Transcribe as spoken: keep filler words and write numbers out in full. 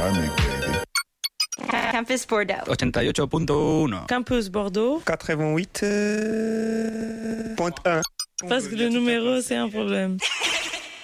dynamic, baby. Campus Bordeaux. ochenta y ocho punto uno. Campus Bordeaux. quatre-vingt-huit point un. Parce que le numéro, c'est un problème.